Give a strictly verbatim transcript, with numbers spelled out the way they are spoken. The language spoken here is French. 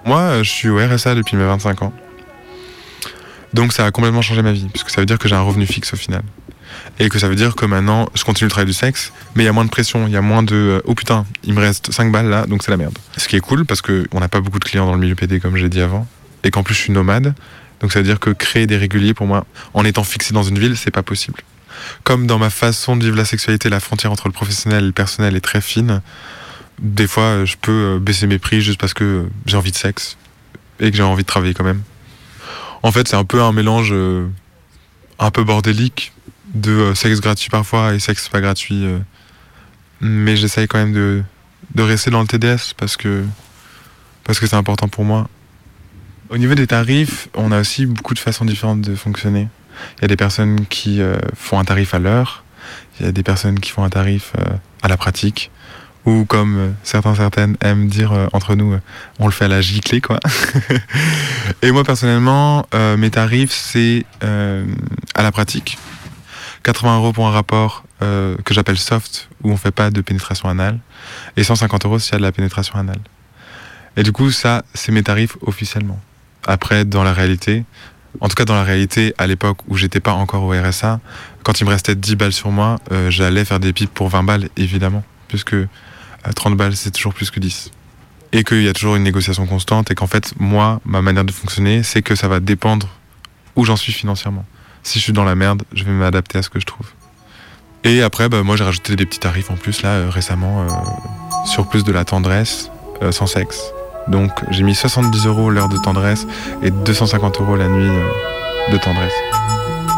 Moi, je suis au R S A depuis mes vingt-cinq ans. Donc ça a complètement changé ma vie, puisque ça veut dire que j'ai un revenu fixe au final. Et que ça veut dire que maintenant, je continue le travail du sexe, mais il y a moins de pression, il y a moins de « oh putain, il me reste cinq balles là, donc c'est la merde ». Ce qui est cool, parce qu'on n'a pas beaucoup de clients dans le milieu P D, comme j'ai dit avant, et qu'en plus je suis nomade, donc ça veut dire que créer des réguliers, pour moi, en étant fixé dans une ville, c'est pas possible. Comme dans ma façon de vivre la sexualité, la frontière entre le professionnel et le personnel est très fine, des fois, je peux baisser mes prix juste parce que j'ai envie de sexe, et que j'ai envie de travailler quand même. En fait, c'est un peu un mélange euh, un peu bordélique de euh, sexe gratuit parfois et sexe pas gratuit. Euh, mais j'essaye quand même de, de rester dans le T D S parce que, parce que c'est important pour moi. Au niveau des tarifs, on a aussi beaucoup de façons différentes de fonctionner. Il y a des personnes qui euh, font un tarif à l'heure, il y a des personnes qui font un tarif euh, à la pratique, ou comme euh, certains, certaines aiment dire euh, entre nous, euh, on le fait à la giclée, quoi. Et moi, personnellement, euh, mes tarifs, c'est euh, à la pratique. quatre-vingts euros pour un rapport euh, que j'appelle soft, où on fait pas de pénétration anale, et cent cinquante euros s'il y a de la pénétration anale. Et du coup, ça, c'est mes tarifs officiellement. Après, dans la réalité, en tout cas dans la réalité, à l'époque où j'étais pas encore au R S A, quand il me restait dix balles sur moi, euh, j'allais faire des pipes pour vingt balles, évidemment, puisque trente balles, c'est toujours plus que dix. Et qu'il y a toujours une négociation constante et qu'en fait, moi, ma manière de fonctionner, c'est que ça va dépendre où j'en suis financièrement. Si je suis dans la merde, je vais m'adapter à ce que je trouve. Et après, bah, moi, j'ai rajouté des petits tarifs en plus, là, euh, récemment, euh, sur plus de la tendresse, euh, sans sexe. Donc, j'ai mis soixante-dix euros l'heure de tendresse et deux cent cinquante euros la nuit euh, de tendresse.